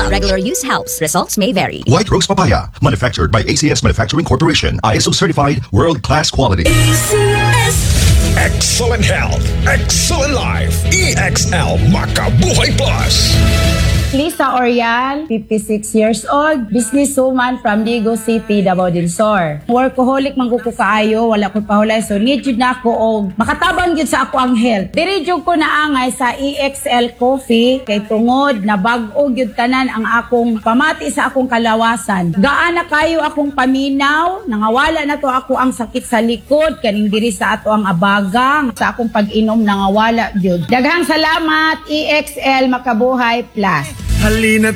Regular use helps. Results may vary. White Rose Papaya, manufactured by ACS Manufacturing Corporation. ISO certified, world-class quality. Excellent health, excellent life. EXL Makabuhay Plus. Lisa Orial, 56 years old, businesswoman from Digo City, Davao del Sur. Workaholic man ko kaayo, wala ko pahulay, so need yun na ako og makatabang yun sa ako ang health. Diridyog ko naangay sa EXL Coffee, kay tungod na bag-o yun tanan ang akong pamati sa akong kalawasan. Gaana kayo akong paminaw, nangawala na to ako ang sakit sa likod, kaning diri sa ato ang abagang, sa akong pag-inom nangawala yun. Daghang salamat, EXL Makabuhay Plus. Halina't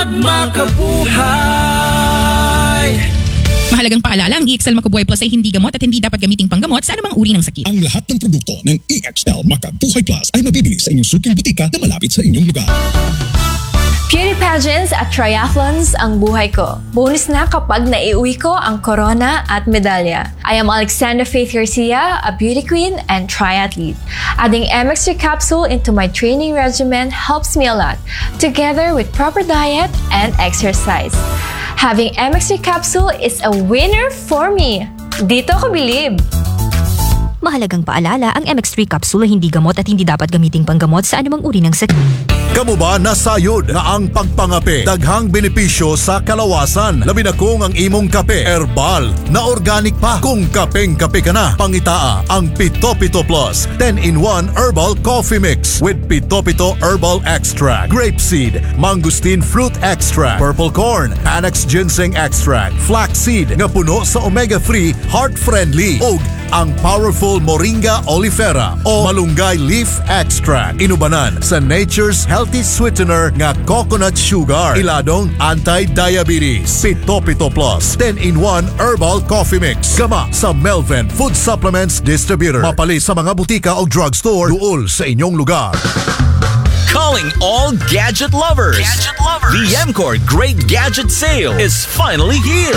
magmakabuhay. Mahalagang paalala, ang EXL Makabuhay Plus ay hindi gamot at hindi dapat gamiting panggamot sa anumang uri ng sakit. Ang lahat ng produkto ng EXL Makabuhay Plus ay mabibili sa inyong suking butika na malapit sa inyong lugar. Beauty pageants at triathlons ang buhay ko. Bonus na kapag naiuwi ko ang corona at medalya. I am Alexandra Faith Garcia, a beauty queen and triathlete. Adding MX3 capsule into my training regimen helps me a lot, together with proper diet and exercise. Having MX3 capsule is a winner for me. Dito ko bilib. Mahalagang paalala, ang MX3 capsule ay hindi gamot at hindi dapat gamiting panggamot sa anumang uri ng sakit. Kamu ba nasayod na ang pagpangape daghang benepisyo sa kalawasan? Labi na kung ang imong kape herbal na organic pa. Kung kapeng-kape ka na, pangitaa ang Pito Pito Plus 10-in-1 Herbal Coffee Mix with Pito Pito Herbal Extract, Grapeseed, Mangosteen Fruit Extract, Purple Corn, Panax Ginseng Extract, Flaxseed nga puno sa omega-3, heart-friendly ug ang powerful Moringa Oleifera o Malunggay Leaf Extract. Inubanan sa Nature's Healthy Sweetener nga coconut sugar. Iladong anti-diabetes. Pito Pito Plus 10-in-1 Herbal Coffee Mix. Gama sa Melvin Food Supplements Distributor. Mapali sa mga butika o drugstore duol sa inyong lugar. Calling all gadget lovers. The MCOR Great Gadget Sale is finally here.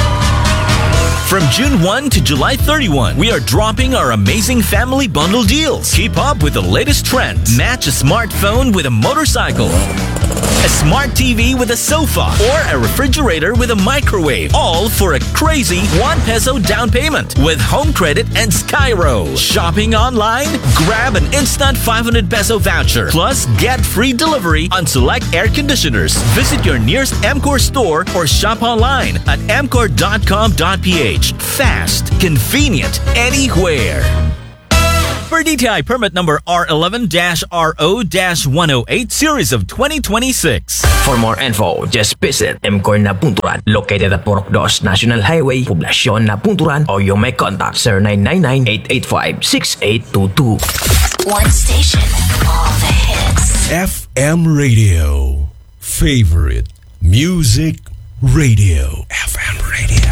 From June 1 to July 31, we are dropping our amazing family bundle deals. Keep up with the latest trends. Match a smartphone with a motorcycle, a smart TV with a sofa, or a refrigerator with a microwave. All for a crazy 1 peso down payment with Home Credit and Skyro. Shopping online? Grab an instant 500 peso voucher. Plus, get free delivery on select air conditioners. Visit your nearest MCOR store or shop online at mcor.com.ph. Fast, convenient, anywhere. Per DTI permit number R11-RO-108 series of 2026. For more info, just visit MCOR na Punturan, located at Purok 2 National Highway, Poblacion na Punturan, or you may contact 0999-885-6822. One station, all the hits. FM Radio. Favorite Music Radio. FM Radio.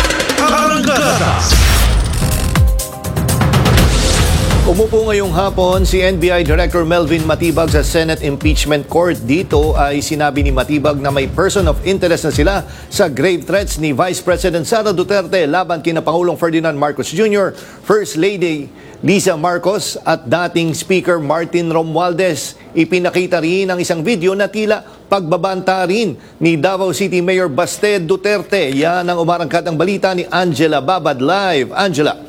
Umupo ngayong hapon si NBI Director Melvin Matibag sa Senate Impeachment Court. Dito ay sinabi ni Matibag na may person of interest na sila sa grave threats ni Vice President Sara Duterte laban kina Pangulong Ferdinand Marcos Jr., First Lady Liza Marcos at dating Speaker Martin Romualdez. Ipinakita rin ang isang video na tila pagbabanta rin ni Davao City Mayor Baste Duterte. Yan ang umarangkat ng balita ni Angela Babad live. Angela.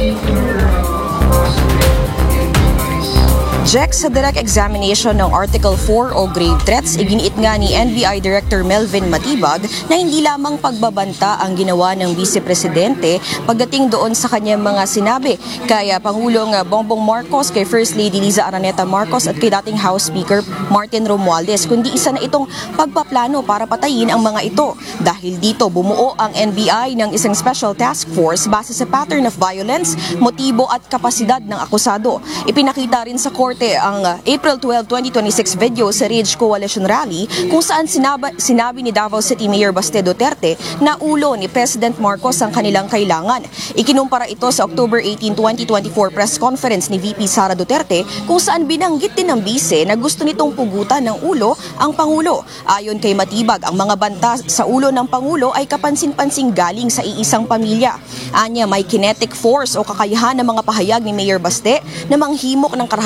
Jack, sa direct examination ng Article 4 o grave threats, iginiit nga ni NBI Director Melvin Matibag na hindi lamang pagbabanta ang ginawa ng Vice Presidente pagdating doon sa kanyang mga sinabi kay Pangulong Bongbong Marcos, kay First Lady Liza Araneta Marcos at kay dating House Speaker Martin Romualdez, kundi isa na itong pagpaplano para patayin ang mga ito. Dahil dito bumuo ang NBI ng isang special task force base sa pattern of violence, motibo at kapasidad ng akusado. Ipinakita rin sa korte ang April 12, 2026 video sa Ridge Coalition Rally kung saan sinabi ni Davao City Mayor Baste Duterte na ulo ni President Marcos ang kanilang kailangan. Ikinumpara ito sa October 18, 2024 press conference ni VP Sara Duterte kung saan binanggit din ng bise na gusto nitong pugutan ng ulo ang Pangulo. Ayon kay Matibag, ang mga banta sa ulo ng Pangulo ay kapansin-pansing galing sa iisang pamilya. Anya, may kinetic force o kakayahan ng mga pahayag ni Mayor Baste na manghimok ng karahasan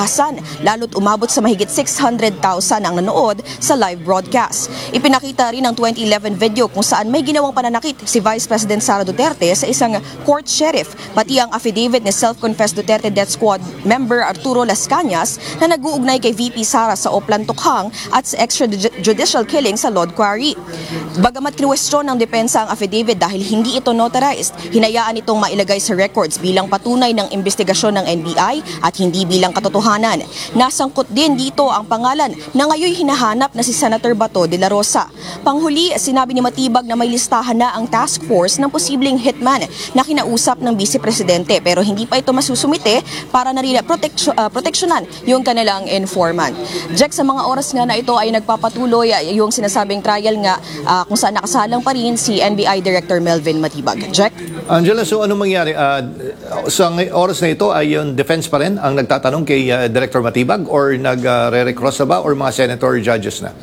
lalo't umabot sa mahigit 600,000 ang nanood sa live broadcast. Ipinakita rin ang 2011 video kung saan may ginawang pananakit si Vice President Sara Duterte sa isang court sheriff, pati ang affidavit ni self-confessed Duterte Death Squad member Arturo Las Cañas na nag-uugnay kay VP Sara sa Oplan Tukhang at sa extrajudicial killing sa Lord Quarry. Bagamat kinuwestiyon ng depensa ang affidavit dahil hindi ito notarized, hinayaan itong mailagay sa records bilang patunay ng investigasyon ng NBI at hindi bilang katotohanan. Nasangkot din dito ang pangalan na ngayon hinahanap na si Senator Bato de la Rosa. Panghuli, sinabi ni Matibag na may listahan na ang task force ng posibleng hitman na kinausap ng Vice Presidente pero hindi pa ito masusumite para na rin proteksyonan yung kanilang informant. Jack, sa mga oras nga na ito ay nagpapatuloy yung sinasabing trial nga kung saan nakasalang pa rin si NBI Director Melvin Matibag. Jack? Angela, so anong mangyari? Sa oras na ito ay yung defense pa rin ang nagtatanong kay Director Matibag or nag-re-recross na ba or mga senator judges na?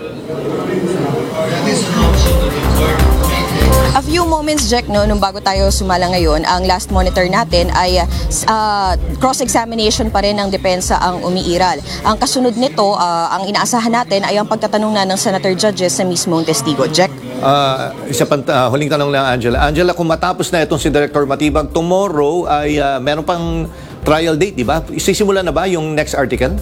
A few moments, Jack, nung bago tayo sumala ngayon, ang last monitor natin ay cross-examination pa rin ng depensa ang umiiral. Ang kasunod nito, ang inaasahan natin ay ang pagtatanong na ng senator judges sa mismong testigo. Jack? Isa pang huling tanong lang, Angela. Angela, kung matapos na itong si Director Matibag, tomorrow ay meron pang trial date, di ba? Isisimula na ba yung next article?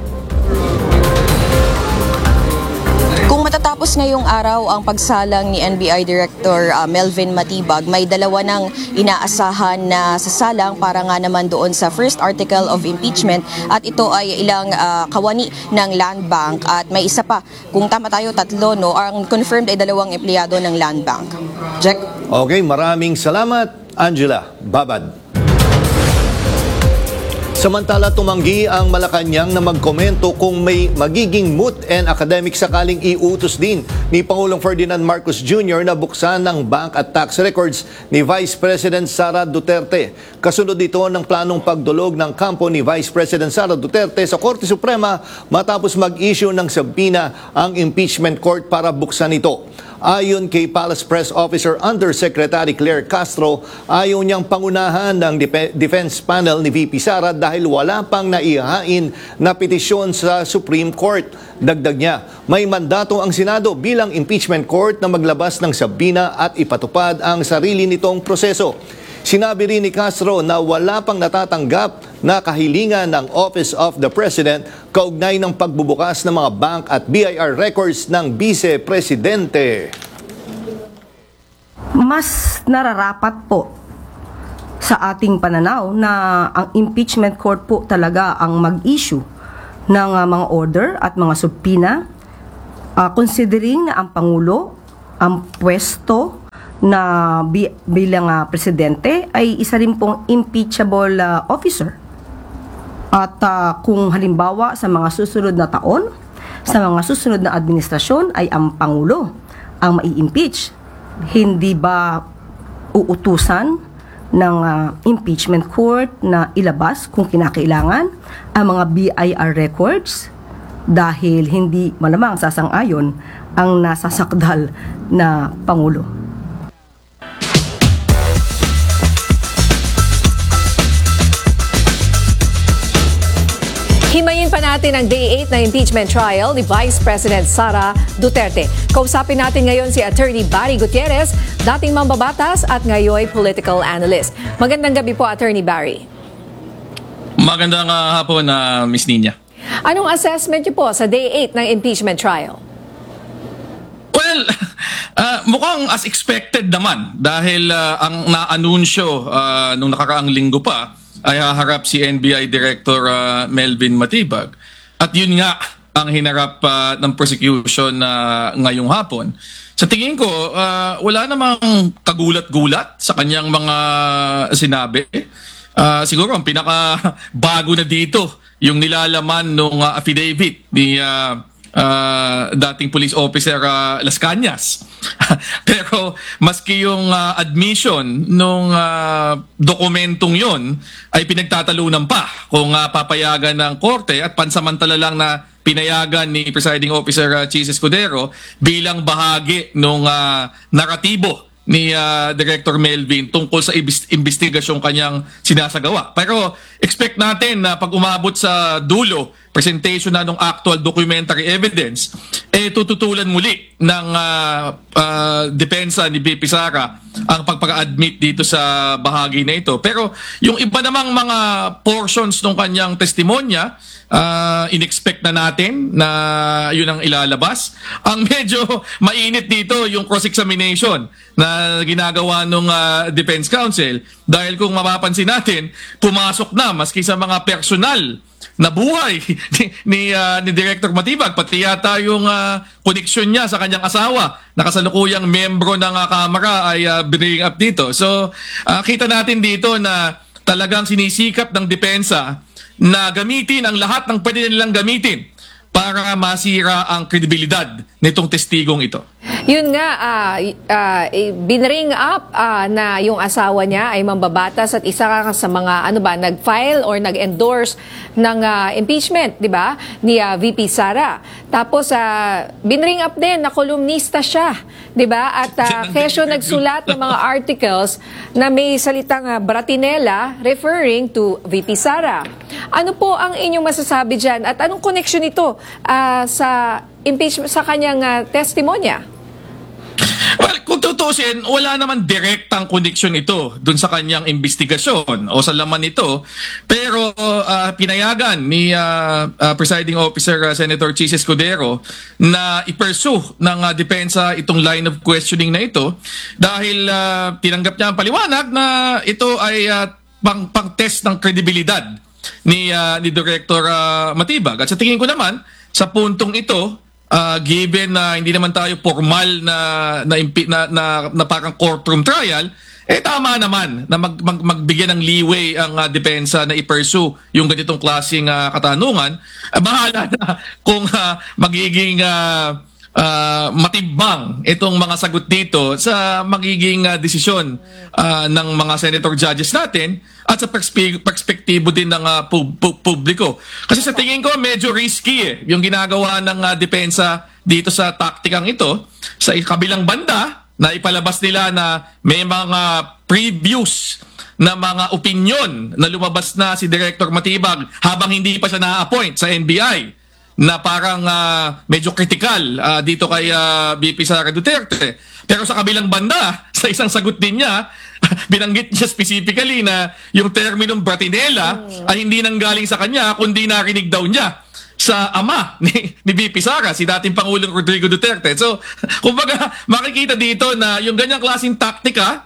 Kung matatapos ngayong araw ang pagsalang ni NBI Director Melvin Matibag, may dalawa ng inaasahan na sasalang para nga naman doon sa first article of impeachment at ito ay ilang kawani ng Land Bank at may isa pa. Kung tama tayo, tatlo, no? Ang confirmed ay 2 empleyado ng Land Bank. Jack? Okay, maraming salamat, Angela Babad. Samantala, tumanggi ang Malacanang na magkomento kung may magiging moot and academic sakaling iutos din ni Pangulong Ferdinand Marcos Jr. na buksan ng bank at tax records ni Vice President Sara Duterte. Kasunod dito ng planong pagdulog ng kampo ni Vice President Sara Duterte sa Korte Suprema matapos mag-issue ng subpoena ang impeachment court para buksan ito. Ayon kay Palace Press Officer Undersecretary Claire Castro, ayaw niyang pangunahan ng defense panel ni VP Sara dahil wala pang naihain na petisyon sa Supreme Court. Dagdag niya, may mandato ang Senado bilang impeachment court na maglabas ng subpoena at ipatupad ang sarili nitong proseso. Sinabi rin ni Castro na wala pang natatanggap na kahilingan ng Office of the President kaugnay ng pagbubukas ng mga bank at BIR records ng Vice Presidente. Mas nararapat po sa ating pananaw na ang impeachment court po talaga ang mag-issue ng mga order at mga subpoena considering na ang Pangulo, ang pwesto na bilang presidente ay isa rin pong impeachable officer. At kung halimbawa sa mga susunod na taon, sa mga susunod na administrasyon ay ang Pangulo ang mai-impeach, hindi ba uutusan ng impeachment court na ilabas kung kinakailangan ang mga BIR records dahil hindi malamang sasang-ayon ang nasasakdal na Pangulo? Himayin pa natin ang Day 8 na impeachment trial ni Vice President Sara Duterte. Kausapin natin ngayon si Attorney Barry Gutierrez, dating mambabatas at ngayon political analyst. Magandang gabi po, Attorney Barry. Magandang hapon, Miss Nina. Anong assessment niyo po sa Day 8 ng impeachment trial? Well, mukhang as expected naman dahil ang naanunsyo nung nakaraang linggo pa ay haharap si NBI Director Melvin Matibag. At yun nga ang hinarap ng prosecution ngayong hapon. Sa tingin ko, wala namang kagulat-gulat sa kanyang mga sinabi. Siguro ang pinaka-bago na dito, yung nilalaman ng affidavit ni dating police officer Las Cañas. Pero maski yung admission nung dokumentong yon ay pinagtatalunan pa kung papayagan ng korte at pansamantala lang na pinayagan ni Presiding Officer Chis Escudero bilang bahagi nung naratibo ni Director Melvin tungkol sa investigasyong kanyang sinasagawa. Pero expect natin na pag umabot sa dulo, presentation na ng actual documentary evidence, tututulan muli ng depensa ni VP Sara ang pagpaka-admit dito sa bahagi na ito. Pero yung iba namang mga portions ng kanyang testimonya, in-expect na natin na yun ang ilalabas. Ang medyo mainit dito yung cross-examination na ginagawa ng Defense Counsel dahil kung mapapansin natin, pumasok na maski sa mga personal na buhay ni Director Matibag, pati yata yung connection niya sa kanyang asawa na kasalukuyang membro ng Kamara ay bring up dito. So kita natin dito na talagang sinisikap ng depensa na gamitin ang lahat ng pwede nilang gamitin para masira ang kredibilidad nitong testigong ito. Yun nga, binring up na yung asawa niya ay mambabatas at isa ka sa mga nag-file or nag-endorse ng impeachment, di ba? Ni VP Sara. Tapos binring up din na kolumnista siya, di ba? At kesyo nagsulat ng mga articles na may salitang bratinela referring to VP Sara. Ano po ang inyong masasabi dyan at anong connection ito sa impeachment, sa kanyang testimonya? Well, kung tutusin, wala naman direktang connection ito dun sa kanyang investigasyon o sa laman nito. Pero pinayagan ni Presiding Officer Senator Chis Escudero na i-pursue ng depensa itong line of questioning na ito dahil tinanggap niya ang paliwanag na ito ay pang-test ng kredibilidad ni Director Matibag. At sa tingin ko naman, sa puntong ito, given na hindi naman tayo formal na parang courtroom trial, tama naman na magbigyan ng leeway ang depensa na i-pursue yung ganitong klaseng katanungan. Bahala na kung magiging matimbang itong mga sagot dito sa magiging desisyon ng mga senator judges natin at sa perspektibo din ng publiko. Kasi sa tingin ko medyo risky yung ginagawa ng depensa dito sa taktikang ito. Sa kabilang banda, na ipalabas nila na may mga previews na mga opinion na lumabas na si Director Matibag habang hindi pa siya na-appoint sa NBI na parang medyo critical dito kay VP Sara Duterte. Pero sa kabilang banda, sa isang sagot din niya, binanggit niya specifically na yung terminong bratinela ay hindi nanggaling sa kanya, kundi narinig daw niya sa ama ni VP Sara, si dating Pangulong Rodrigo Duterte. So, kumbaga, makikita dito na yung ganyang klaseng taktika,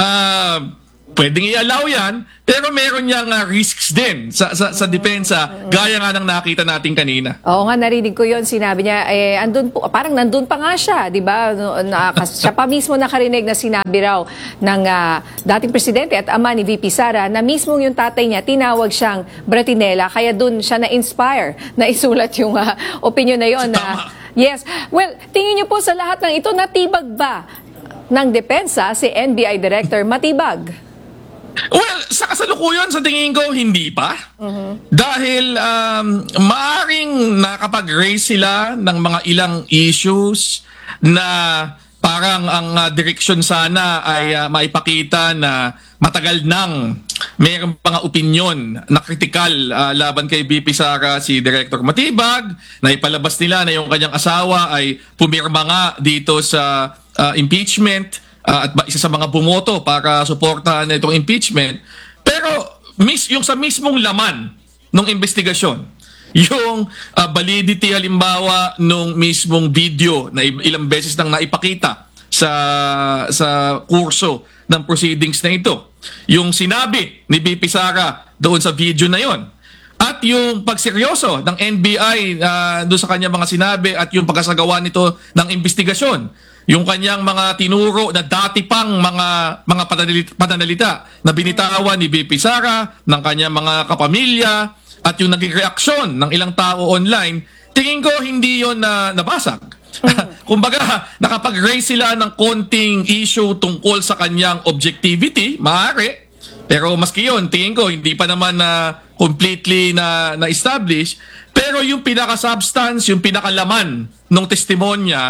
pwedeng i-allow yan, pero meron niyang risks din sa depensa, gaya nga ng nakita natin kanina. Oo nga, narinig ko yon. Sinabi niya, parang nandun pa nga siya, di ba? Siya pa mismo nakarinig na sinabi raw ng dating presidente at ama ni VP Sara na mismo yung tatay niya, tinawag siyang bratinela, kaya dun siya na-inspire na isulat yung opinion na yon. Yes. Well, tingin niyo po sa lahat ng ito, natibag ba ng depensa si NBI Director Matibag? Well, sa kasalukuyan, sa tingin ko, hindi pa. Dahil maaring nakapag-raise sila ng mga ilang issues na parang ang direksyon sana ay maipakita na matagal nang mayroong mga opinion na kritikal laban kay VP Sara si Director Matibag, na ipalabas nila na yung kanyang asawa ay pumirma nga dito sa impeachment at isa sa mga bumoto para suportahan na itong impeachment. Pero yung sa mismong laman ng investigasyon, yung validity halimbawa nung mismong video na ilang beses nang naipakita sa kurso ng proceedings na ito, yung sinabi ni VP Sara doon sa video na yon, at yung pagseryoso ng NBI doon sa kanyang mga sinabi at yung pagkasagawa nito ng investigasyon, yung kanyang mga tinuro na dati pang mga pananalita na binitawan ni VP Sara, ng kanyang mga kapamilya, at yung naging reaksyon ng ilang tao online, tingin ko hindi yon nabasag. Kumbaga, nakapag-raise sila ng konting issue tungkol sa kanyang objectivity, maaari. Pero maski yun, tingin ko, hindi pa naman completely na-establish. Pero yung pinaka-substance, yung pinakalaman ng testimonya,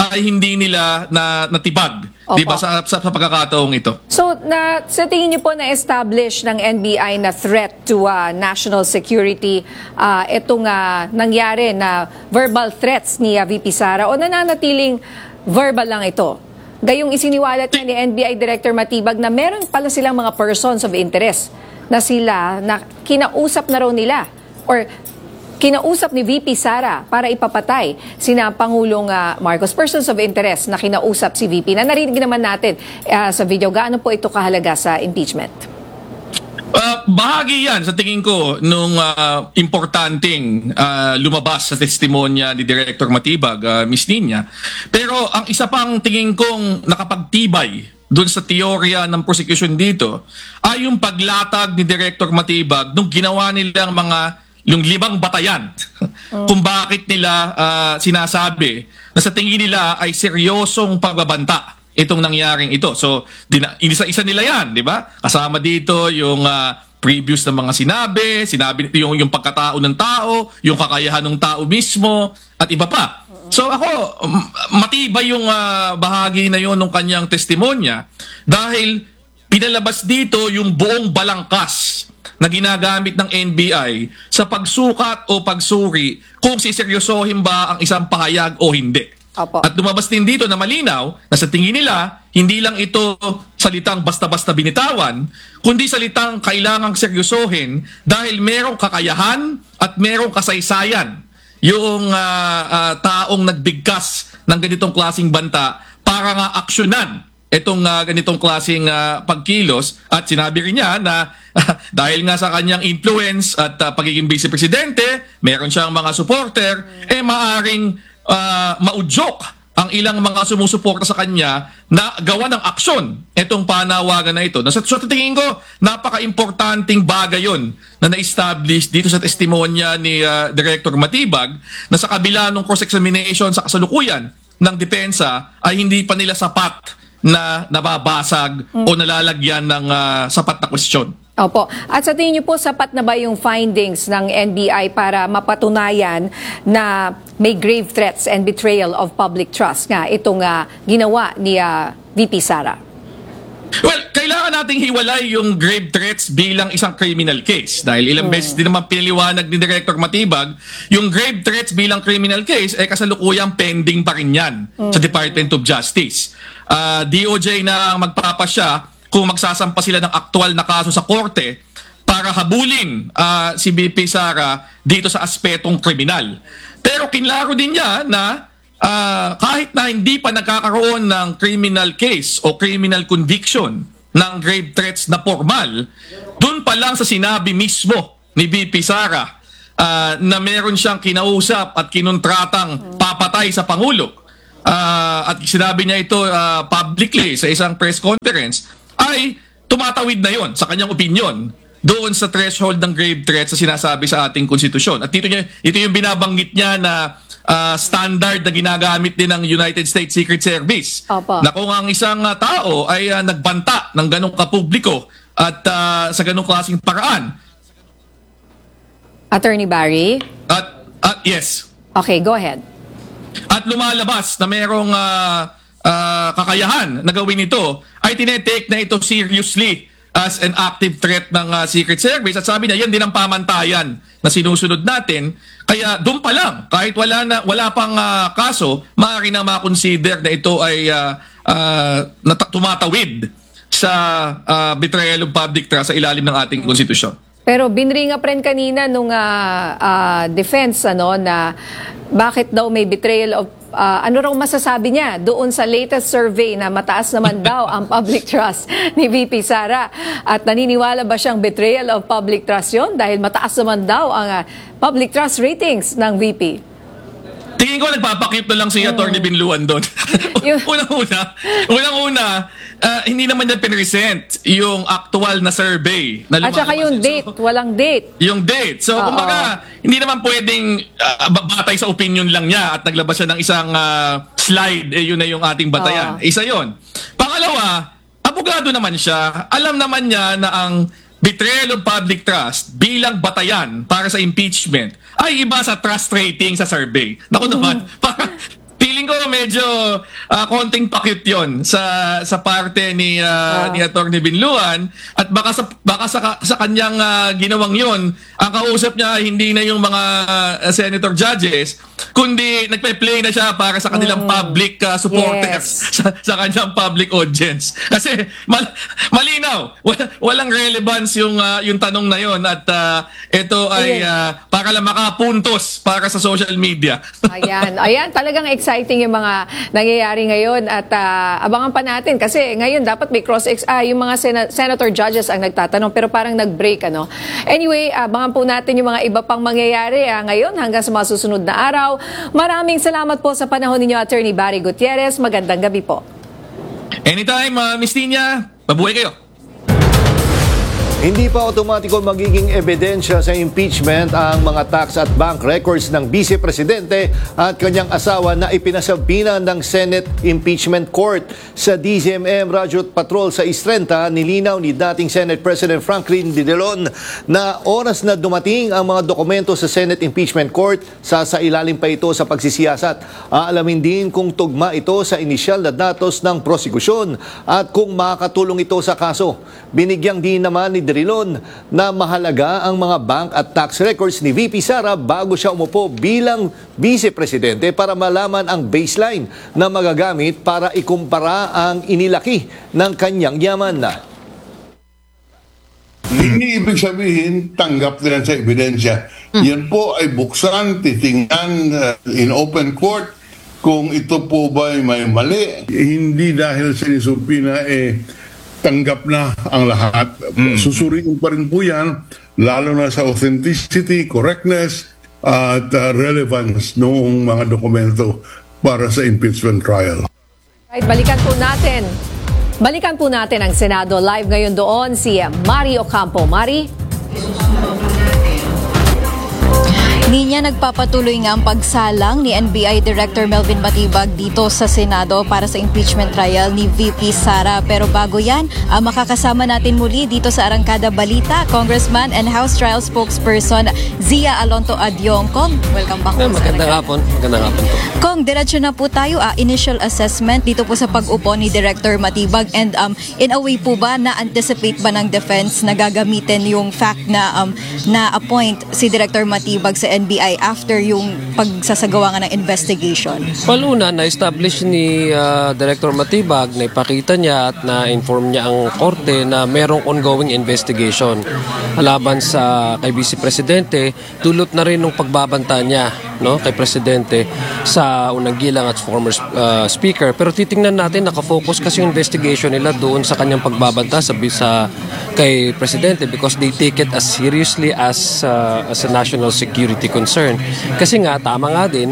ay hindi nila natibag, di ba, sa pagkakataong ito. So, sa tingin niyo po na-establish ng NBI na threat to national security itong nangyari na verbal threats ni VP Sara o nananatiling verbal lang ito? Gayong isiniwalat niya ni NBI Director Matibag na meron pala silang mga persons of interest na kinausap na raw nila or kinausap ni VP Sara para ipapatay sina Pangulong Marcos, persons of interest na kinausap si VP. Na narinig naman natin sa video, gaano po ito kahalaga sa impeachment? Bahagi yan sa tingin ko nung importanteng lumabas sa testimonya ni Director Matibag, Miss Nina. Pero ang isa pang tingin kong nakapagtibay doon sa teorya ng prosecution dito ay yung paglatag ni Director Matibag nung ginawa nilang yung 5 batayan kung bakit nila sinasabi na sa tingin nila ay seryosong pagbabanta itong nangyaring ito. So, isa nila yan, di ba? Kasama dito yung previous na mga sinabi yung pagkatao ng tao, yung kakayahan ng tao mismo, at iba pa. So ako, matibay yung bahagi na yun ng kanyang testimonya dahil pinalabas dito yung buong balangkas na ginagamit ng NBI sa pagsukat o pagsuri kung siseryosohin ba ang isang pahayag o hindi. Opo. At lumabas din dito na malinaw na sa tingin nila, hindi lang ito salitang basta-basta binitawan, kundi salitang kailangang seryosohin dahil merong kakayahan at merong kasaysayan yung taong nagbigkas ng ganitong klaseng banta para nga aksyonan itong ganitong klaseng pagkilos. At sinabi rin niya na dahil nga sa kanyang influence at pagiging vice-presidente, meron siyang mga supporter, maaring maudyok ang ilang mga sumusuporta sa kanya na gawa ng aksyon itong panawagan na ito. So tingin ko, napaka-importanting bagay yun na na-establish dito sa testimonya ni Director Matibag na sa kabila ng cross-examination sa kasalukuyan ng depensa ay hindi pa nila sapat na nababasag o nalalagyan ng sapat na kwestiyon. Opo. At sa tingin niyo po, sapat na ba yung findings ng NBI para mapatunayan na may grave threats and betrayal of public trust nga itong ginawa ni VP Sara? Well, kailangan nating hiwalay yung grave threats bilang isang criminal case. Dahil ilang beses din naman pinaliwanag ni Director Matibag, yung grave threats bilang criminal case ay kasalukuyang pending pa rin yan sa Department of Justice. DOJ na magpapasya kung magsasampa sila ng aktual na kaso sa korte para habulin si VP Sara dito sa aspetong kriminal. Pero kinlaro din niya na kahit na hindi pa nagkakaroon ng criminal case o criminal conviction ng grave threats na formal, dun pa lang sa sinabi mismo ni VP Sara na meron siyang kinausap at kinuntratang papatay sa Pangulo, at sinabi niya ito publicly sa isang press conference, ay tumatawid na yon sa kanyang opinion doon sa threshold ng grave threats na sinasabi sa ating konstitusyon. At ito yung binabanggit niya na standard na ginagamit din ng United States Secret Service. Opo. Na kung ang isang tao ay nagbanta ng ganong kapubliko at sa ganong klaseng paraan. Attorney Barry? Yes. Okay, go ahead. At lumalabas na merong kakayahan na gawin ito, ay tinetake na ito seriously as an active threat ng Secret Service. At sabi niya, yan din ang pamantayan na sinusunod natin. Kaya doon pa lang, kahit wala pang kaso, maaari na makonsider na ito ay tumatawid sa betrayal of public trust sa ilalim ng ating konstitusyon. Pero binringa pa rin kanina nung defense na bakit daw may betrayal of ano raw masasabi niya doon sa latest survey na mataas naman daw ang public trust ni VP Sara, at naniniwala ba siyang betrayal of public trust yun dahil mataas naman daw ang public trust ratings ng VP? Tingin ko nagpapakip na lang si Atty. Binluan doon. Unang-una, hindi naman niya pinresent yung actual na survey. Na at saka yung date, walang date. Yung date. So, kumbaga, hindi naman pwedeng batay sa opinion lang niya at naglabas siya ng isang slide, yun na yung ating batayan. Isa yon. Pangalawa, abogado naman siya. Alam naman niya na ang betrayal of public trust bilang batayan para sa impeachment ay iba sa trust rating sa survey. Naku naman, feeling ko medyo konting pakit yon sa parte ni Atty. Binluan at baka sa kanyang ginawang yon ang kausap niya hindi na yung mga senator judges kundi nagpe-play na siya para sa kanilang public supporters sa kanyang public audience kasi malinaw walang relevance yung tanong na yon at ito ay para lang makapuntos para sa social media. Ayan, talagang exciting yung mga nangyayari ngayon at abangan pa natin kasi ngayon dapat may yung mga senator judges ang nagtatanong pero parang nag-break ano. Anyway, abangan po natin yung mga iba pang mangyayari ngayon hanggang sa mga susunod na araw. Maraming salamat po sa panahon ninyo, Attorney Barry Gutierrez. Magandang gabi po. Anytime, Miss Tina. Mabuhay kayo. Hindi pa otomatiko magiging ebidensya sa impeachment ang mga tax at bank records ng Vice Presidente at kanyang asawa na ipinasabihan ng Senate Impeachment Court. Sa DZMM Radyo Patrol sa Istrenta, nilinaw ni dating Senate President Franklin Drilon na oras na dumating ang mga dokumento sa Senate Impeachment Court, sasailalim pa ito sa pagsisiyasat. Aalamin din kung tugma ito sa inisyal na datos ng prosekusyon at kung makakatulong ito sa kaso. Binigyang din naman ni Drilon na mahalaga ang mga bank at tax records ni VP Sara bago siya umupo bilang Vice Presidente para malaman ang baseline na magagamit para ikumpara ang inilaki ng kanyang yaman na. Hindi ibig sabihin tanggap nila sa ebidensya. Yan po ay buksan, titingnan in open court kung ito po ba ay may mali. Hindi dahil sinisupina tanggap na ang lahat. Susuriin pa rin po yan, lalo na sa authenticity, correctness, at relevance noong mga dokumento para sa impeachment trial. Right, balikan po natin ang Senado. Live ngayon doon si Mari Ocampo. Mari? Niya nagpapatuloy nga ang pagsalang ni NBI Director Melvin Matibag dito sa Senado para sa impeachment trial ni VP Sara. Pero bago yan, makakasama natin muli dito sa Arangkada Balita, Congressman and House Trial Spokesperson Zia Alonto Adyong. Kong, welcome back. Magandang hapon po. Kong, diretso na po tayo. Initial assessment dito po sa pag-upo ni Director Matibag and in a way po ba na-anticipate ba ng defense na gagamitin yung fact na na-appoint si Director Matibag sa NBI after yung pagsasagawa nga ng investigation? Well, una, na-establish ni Director Matibag, na ipakita niya at na-inform niya ang korte na merong ongoing investigation laban sa kay Vice Presidente, dulot na rin ng pagbabanta niya kay Presidente sa unang gilang at former speaker. Pero titingnan natin, nakafocus kasi yung investigation nila doon sa kanyang pagbabanta sa kay Presidente because they take it as seriously as a national security concern. Kasi nga, tama nga din,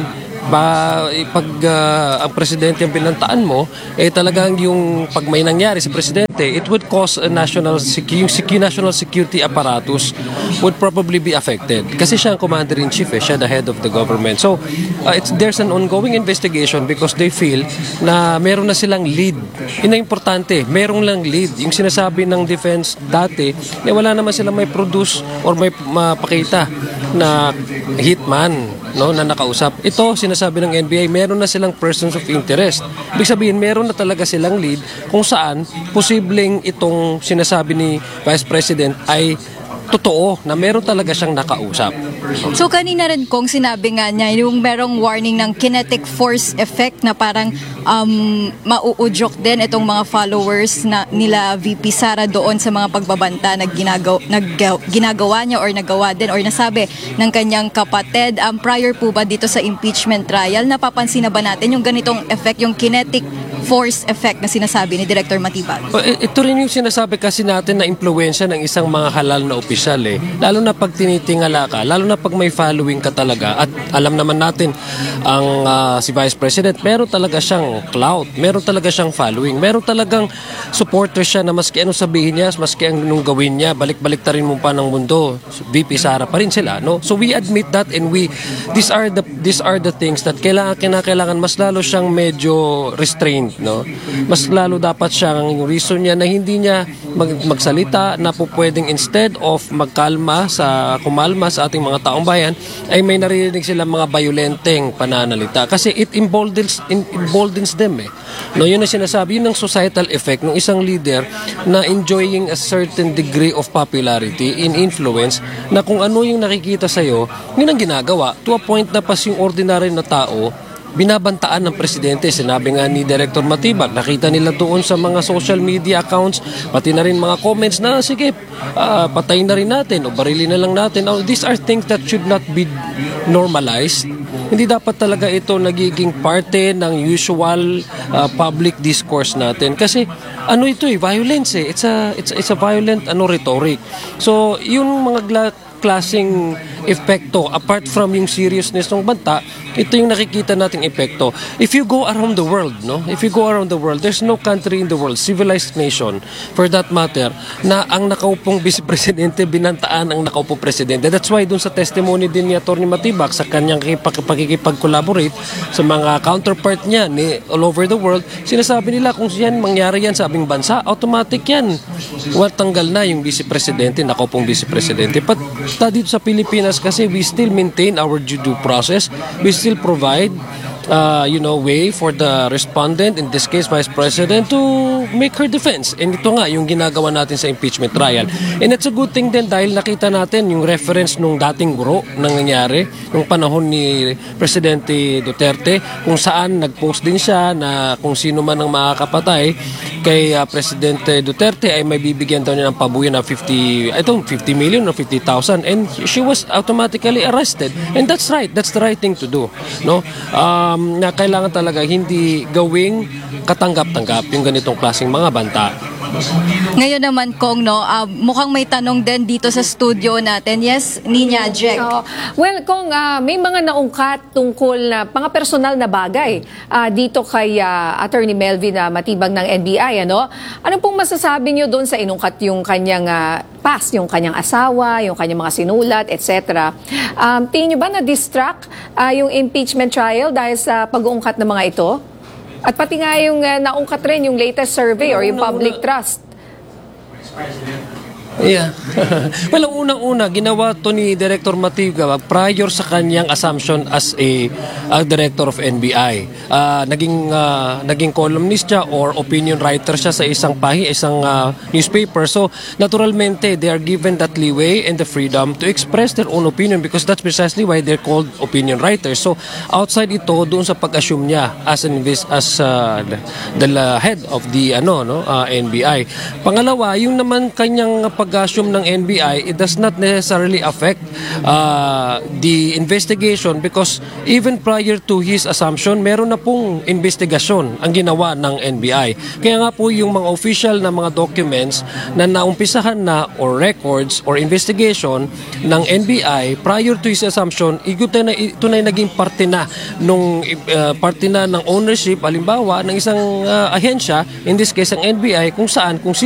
pag ang presidente ang pinantaan mo, talagang yung pag may nangyari sa presidente, it would cause a national security apparatus would probably be affected. Kasi siya ang commander-in-chief, siya the head of the government. So, there's an ongoing investigation because they feel na meron na silang lead. Yun na importante, meron lang lead. Yung sinasabi ng defense dati, wala naman silang may produce or may mapakita na hitman na nakausap. Ito, sinasabi ng NBI, meron na silang persons of interest. Ibig sabihin, meron na talaga silang lead kung saan posibleng itong sinasabi ni Vice President ay totoo na meron talaga siyang nakausap. So kanina rin kong sinabi nga niya yung merong warning ng kinetic force effect na parang mauudyok din itong mga followers nila VP Sara doon sa mga pagbabanta na ginagawa niya or nagawa din or nasabi ng kanyang kapatid. Prior po ba dito sa impeachment trial, napapansin na ba natin yung ganitong effect, yung kinetic force effect na sinasabi ni Director Matibag? Ito rin yung sinasabi kasi natin na impluwensya ng isang mga halal na opisyal lalo na pag tinitingala ka, lalo na pag may following ka talaga at alam naman natin ang si Vice President, meron talaga siyang clout, meron talaga siyang following, meron talagang supporters siya na maski anong sabihin niya, maski anong gawin niya, balik-balik ta rin mo pa ng mundo, VP Sara pa rin sila, no? So we admit that and these are the things that kailangan mas lalo siyang medyo restrained, no? Mas lalo dapat siyang yung reason niya na hindi niya magsalita na po pwedeng instead of kumalma sa ating mga taong bayan, ay may naririnig silang mga violenteng pananalita. Kasi it emboldens them eh. No, yun ang sinasabi, yun ang societal effect ng isang leader na enjoying a certain degree of popularity in influence, na kung ano yung nakikita sa'yo, yun ang ginagawa. To a point na pas yung ordinary na tao, binabantaan ng presidente. Sinabi nga ni Director Matibag, nakita nila doon sa mga social media accounts, pati na rin mga comments na, sige, patayin na rin natin o barilin na lang natin. These are things that should not be normalized. Hindi dapat talaga ito nagiging parte ng usual public discourse natin. Kasi ano ito violence eh. It's a violent rhetoric. So, yung mga klaseng epekto, apart from yung seriousness ng banta, ito yung nakikita nating epekto. If you go around the world, there's no country in the world, civilized nation, for that matter, na ang nakaupong vice-presidente binantaan ang nakaupong presidente. That's why dun sa testimony din ni Atty. Matibag sa kanyang pakikipag-collaborate sa mga counterpart niya all over the world, sinasabi nila kung yan mangyari yan sa aming bansa, automatic yan. Tanggal na yung vice-presidente, nakaupong vice-presidente. But dito sa Pilipinas kasi, we still maintain our due process. We still provide way for the respondent, in this case Vice President, to make her defense. And ito nga yung ginagawa natin sa impeachment trial. And it's a good thing din dahil nakita natin yung reference nung dating guro nangyayari nung panahon ni Presidente Duterte, kung saan nag-post din siya na kung sino man ang makakapatay kay Presidente Duterte ay may bibigyan daw niya ng pabuya na 50 million or 50,000, and she was automatically arrested. And that's right, that's the right thing to do, no? Na kailangan talaga hindi gawing katanggap-tanggap yung ganitong klaseng mga banta. Ngayon naman, Kong, mukhang may tanong din dito sa studio natin. Yes, Nina Jack. Well, Kong, may mga naungkat tungkol na mga personal na bagay dito kay Attorney Melvin Matibag ng NBI. Ano pong masasabi niyo doon sa inungkat yung kanyang past, yung kanyang asawa, yung kanyang mga sinulat, etc. Tingin niyo ba na-distract yung impeachment trial dahil sa pag-uungkat ng mga ito? At pati nga yung naungkat rin yung latest survey or yung public trust. Yeah. Well, ang unang-una, ginawa to ni Director Matibag prior sa kanyang assumption as a director of NBI. Naging columnist siya or opinion writer siya sa isang newspaper. So, naturalmente, they are given that leeway and the freedom to express their own opinion because that's precisely why they're called opinion writers. So, outside ito, doon sa pag-assume niya as the head of the NBI. Pangalawa, yung naman kanyang pag-assume ng NBI, it does not necessarily affect the investigation because even prior to his assumption, meron na pong investigasyon ang ginawa ng NBI. Kaya nga po yung mga official na mga documents na naumpisahan na or records or investigation ng NBI prior to his assumption, ito na naging parte na ng ownership, halimbawa, ng isang ahensya, in this case ang NBI, kung